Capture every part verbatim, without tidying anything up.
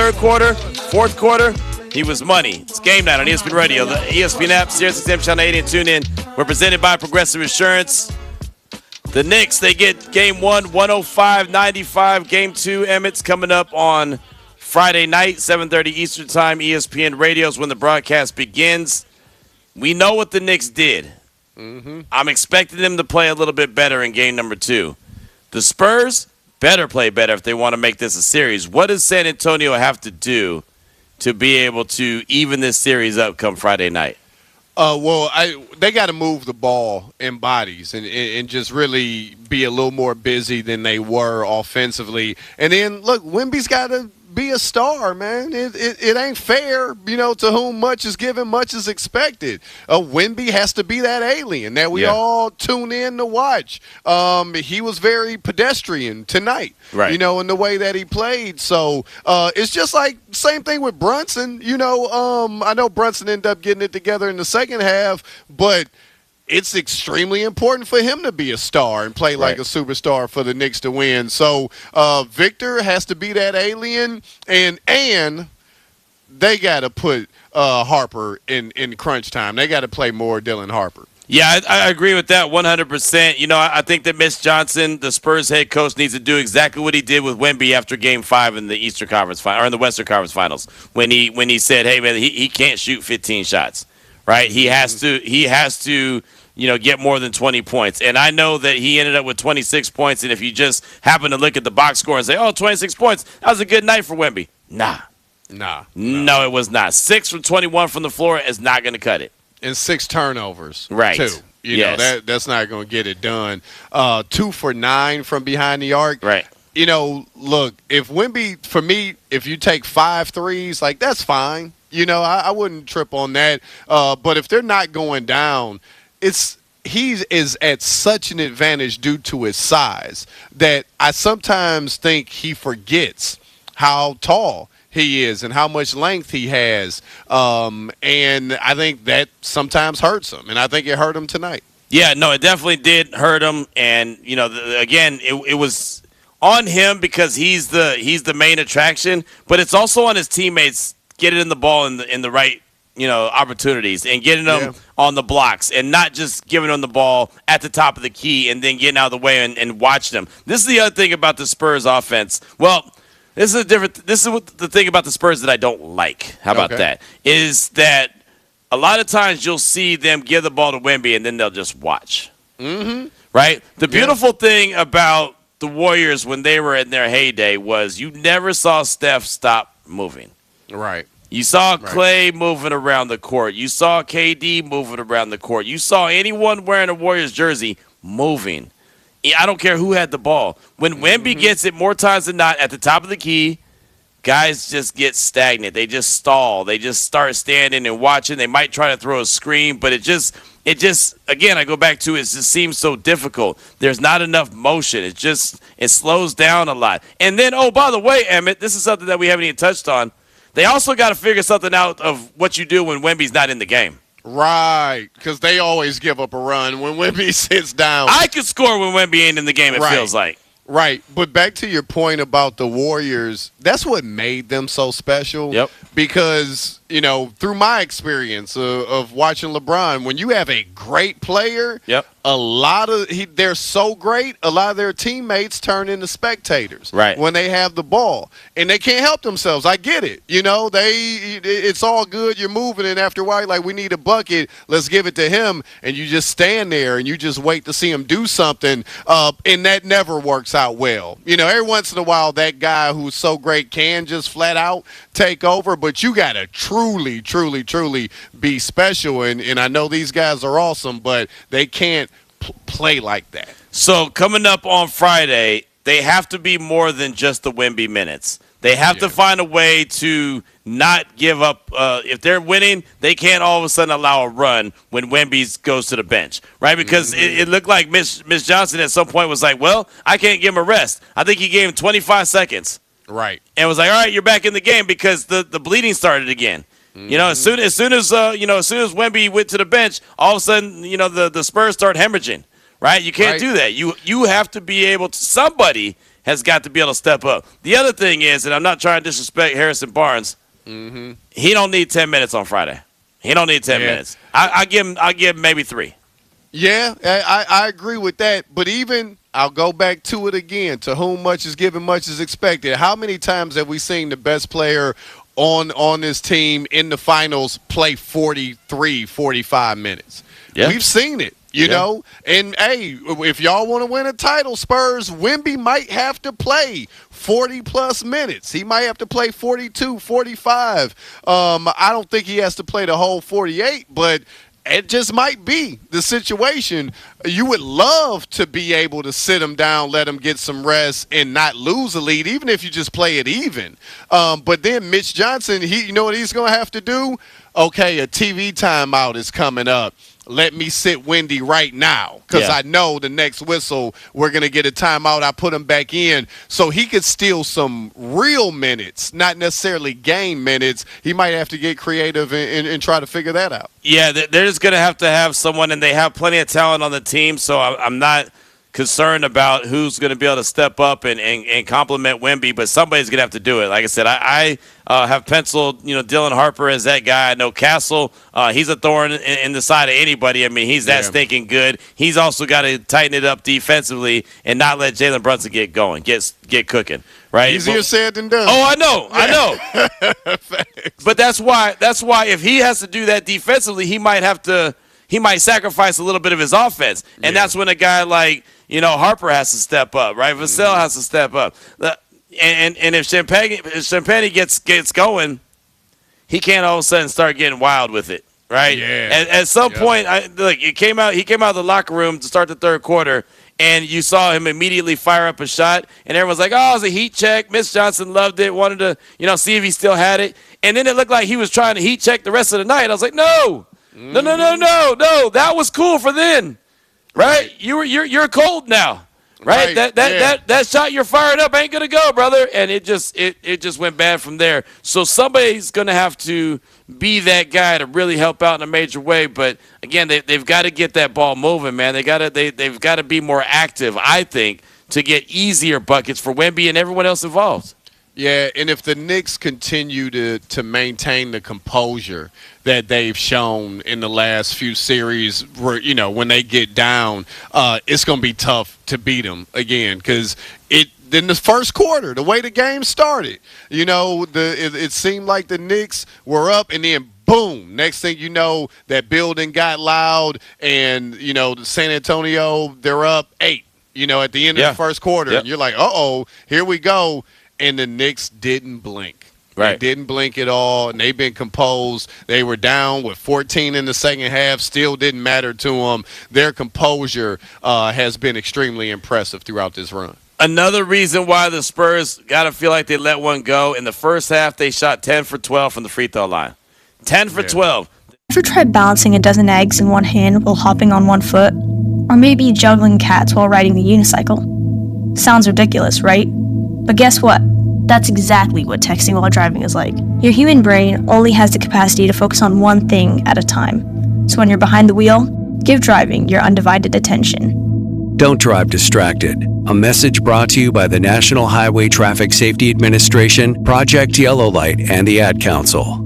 third quarter, fourth quarter, he was money. It's game night on E S P N Radio, the E S P N app, Sirius X M Channel eighty, and tune in. We're presented by Progressive Insurance. The Knicks, they get game one, one oh five ninety-five. Game two, Emmett's coming up on Friday night, seven thirty Eastern Time, E S P N Radio is when the broadcast begins. We know what the Knicks did. Mm-hmm. I'm expecting them to play a little bit better in game number two. The Spurs better play better if they want to make this a series. What does San Antonio have to do to be able to even this series up come Friday night? Uh, well, I, they got to move the ball in bodies and, and just really be a little more busy than they were offensively. And then, look, Wemby's got to be a star, man. It, it it ain't fair, you know, to whom much is given, much is expected. Uh, Wemby has to be that alien that we yeah. all tune in to watch. Um, he was very pedestrian tonight, right. you know, in the way that he played. So uh, it's just like same thing with Brunson. You know, um, I know Brunson ended up getting it together in the second half, but it's extremely important for him to be a star and play like right. a superstar for the Knicks to win. So uh, Victor has to be that alien, and and they got to put uh, Harper in, in crunch time. They got to play more Dylan Harper. Yeah, I, I agree with that one hundred percent. You know, I, I think that Mitch Johnson, the Spurs head coach, needs to do exactly what he did with Wemby after Game Five in the Eastern Conference Final or in the Western Conference Finals when he when he said, "Hey man, he, he can't shoot fifteen shots." Right? He has to. He has to. You know, get more than twenty points. And I know that he ended up with twenty-six points, and if you just happen to look at the box score and say, oh, twenty-six points, that was a good night for Wemby. Nah. Nah. No, no it was not. six from twenty-one from the floor is not going to cut it. And six turnovers, right. too. You yes. know, that that's not going to get it done. Uh, two for nine from behind the arc. Right. You know, look, if Wemby, for me, if you take five threes, like, that's fine. You know, I, I wouldn't trip on that. Uh, but if they're not going down, it's he is at such an advantage due to his size that I sometimes think he forgets how tall he is and how much length he has. Um, and I think that sometimes hurts him, and I think it hurt him tonight. Yeah, no, it definitely did hurt him. And, you know, the, again, it, it was on him because he's the he's the main attraction, but it's also on his teammates getting in the ball in the in the right you know, opportunities and getting them yeah. on the blocks and not just giving them the ball at the top of the key and then getting out of the way and, and watch them. This is the other thing about the Spurs offense. Well, this is a different. This is what the thing about the Spurs that I don't like. How about okay. that? Is that a lot of times you'll see them give the ball to Wemby and then they'll just watch. Mm-hmm. Right? The beautiful yeah. thing about the Warriors when they were in their heyday was you never saw Steph stop moving. Right. You saw right. Clay moving around the court. You saw K D moving around the court. You saw anyone wearing a Warriors jersey moving. I don't care who had the ball. When Wemby mm-hmm. gets it more times than not at the top of the key, guys just get stagnant. They just stall. They just start standing and watching. They might try to throw a screen, but it just, it just, again, I go back to it, it just seems so difficult. There's not enough motion. It just, it slows down a lot. And then, oh, by the way, Emmett, this is something that we haven't even touched on. They also got to figure something out of what you do when Wemby's not in the game. Right, because they always give up a run when Wemby sits down. I can score when Wemby ain't in the game, it right. feels like. Right, but back to your point about the Warriors, that's what made them so special. Yep. Because, you know, through my experience of, of watching LeBron, when you have a great player, yep. a lot of he, they're so great, a lot of their teammates turn into spectators right. when they have the ball. And they can't help themselves. I get it. You know, they it's all good. You're moving, and after a while, like, we need a bucket. Let's give it to him. And you just stand there, and you just wait to see him do something. Uh, and that never works out well. You know, every once in a while, that guy who's so great can just flat out take over. But you got to truly, truly, truly be special. And, and I know these guys are awesome, but they can't p- play like that. So coming up on Friday, they have to be more than just the Wemby minutes. They have yeah. to find a way to not give up. Uh, if they're winning, they can't all of a sudden allow a run when Wemby goes to the bench, right? Because mm-hmm. it, it looked like Miss Miss Johnson at some point was like, well, I can't give him a rest. I think he gave him twenty-five seconds. Right. And was like, all right, you're back in the game because the, the bleeding started again. Mm-hmm. You know, as soon as soon as uh, you know, as soon as Wemby went to the bench, all of a sudden, you know, the, the Spurs start hemorrhaging. Right? You can't right. do that. You you have to be able to. Somebody has got to be able to step up. The other thing is, and I'm not trying to disrespect Harrison Barnes, mm-hmm. he don't need ten minutes on Friday. He don't need ten yeah. minutes. I, I give him. I give him maybe three. Yeah, I, I agree with that. But even I'll go back to it again. To whom much is given, much is expected. How many times have we seen the best player on on this team in the finals play forty-three, forty-five minutes? Yeah. We've seen it. You yeah. know, and hey, if y'all want to win a title, Spurs, Wemby might have to play forty plus minutes. He might have to play forty-two, forty-five. Um, I don't think he has to play the whole forty-eight, but it just might be the situation. You would love to be able to sit him down, let him get some rest, and not lose a lead, even if you just play it even. Um, but then Mitch Johnson, he, you know what he's going to have to do? Okay, a T V timeout is coming up. Let me sit Wendy right now because yeah. I know the next whistle we're going to get a timeout. I put him back in so he could steal some real minutes, not necessarily game minutes. He might have to get creative and, and, and try to figure that out. Yeah, they're just going to have to have someone, and they have plenty of talent on the team, so I'm not concerned about who's going to be able to step up and, and, and compliment Wemby, but somebody's going to have to do it. Like I said, I, I uh, have penciled, you know, Dylan Harper as that guy. I know Castle, uh, he's a thorn in, in the side of anybody. I mean, he's that yeah. stinking good. He's also got to tighten it up defensively and not let Jalen Brunson get going, get get cooking. Right? Easier but, said than done. Oh, I know, I know. But that's why that's why if he has to do that defensively, he might have to he might sacrifice a little bit of his offense, and yeah. that's when a guy like, you know, Harper has to step up, right? Vassell mm-hmm. has to step up. And, and and if Champagne if Champagne gets gets going, he can't all of a sudden start getting wild with it, right? Yeah. At, at some yeah. point, I, look, it came out. He came out of the locker room to start the third quarter, and you saw him immediately fire up a shot, and everyone's like, "Oh, it was a heat check." Mitch Johnson loved it, wanted to, you know, see if he still had it, and then it looked like he was trying to heat check the rest of the night. I was like, "No, mm-hmm. no, no, no, no, no. That was cool for then." Right, you were you're you're cold now, right? right. That that, yeah. that that shot you're fired up ain't gonna go, brother. And it just it, it just went bad from there. So somebody's gonna have to be that guy to really help out in a major way. But again, they they've got to get that ball moving, man. They gotta they they've got to be more active, I think, to get easier buckets for Wemby and everyone else involved. Yeah, and if the Knicks continue to, to maintain the composure that they've shown in the last few series, where, you know, when they get down, uh, it's going to be tough to beat them again because it in the first quarter, the way the game started, you know, the it, it seemed like the Knicks were up and then boom, next thing you know, that building got loud and, you know, San Antonio, they're up eight, you know, at the end yeah. of the first quarter. Yep. And you're like, uh-oh, here we go. And the Knicks didn't blink. Right. They didn't blink at all, and they've been composed. They were down with fourteen in the second half, still didn't matter to them. Their composure uh, has been extremely impressive throughout this run. Another reason why the Spurs got to feel like they let one go, in the first half they shot ten for twelve from the free throw line. ten for yeah. twelve. Ever tried balancing a dozen eggs in one hand while hopping on one foot? Or maybe juggling cats while riding the unicycle? Sounds ridiculous, right? But guess what? That's exactly what texting while driving is like. Your human brain only has the capacity to focus on one thing at a time. So when you're behind the wheel, give driving your undivided attention. Don't drive distracted. A message brought to you by the National Highway Traffic Safety Administration, Project Yellow Light, and the Ad Council.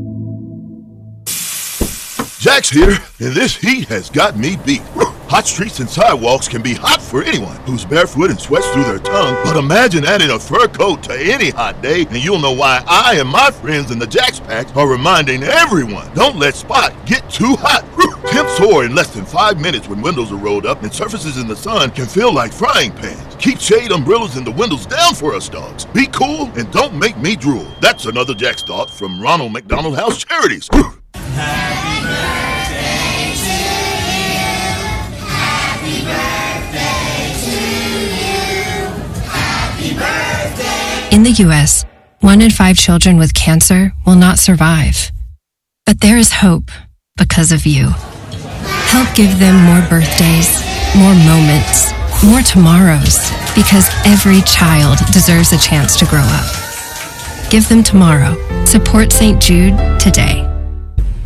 Jax here, and this heat has got me beat. Hot streets and sidewalks can be hot for anyone who's barefoot and sweats through their tongue, but imagine adding a fur coat to any hot day, and you'll know why I and my friends in the Jax Pack are reminding everyone, don't let Spot get too hot. Temps soar in less than five minutes when windows are rolled up, and surfaces in the sun can feel like frying pans. Keep shade umbrellas and the windows down for us dogs. Be cool and don't make me drool. That's another Jax thought from Ronald McDonald House Charities. Happy birthday to you. Happy birthday to you. Happy birthday. In the U S, one in five children with cancer will not survive. But there is hope because of you. Help give them more birthdays, more moments, more tomorrows, because every child deserves a chance to grow up. Give them tomorrow. Support Saint Jude today.